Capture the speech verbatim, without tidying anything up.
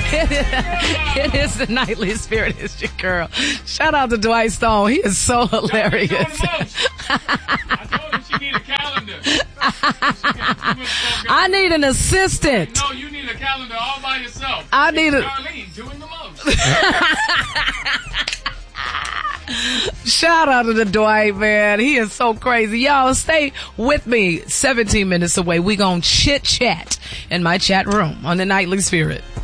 It is the Nightly Spirit. It's your girl. Shout out to Dwight Stone. He is so hilarious. I told him she need a calendar. I need an assistant. No, you need a calendar all by yourself. I need a... Darlene doing the most. Shout out to the Dwight, man. He is so crazy. Y'all, stay with me. seventeen minutes away. We gonna chit chat in my chat room on the Nightly Spirit.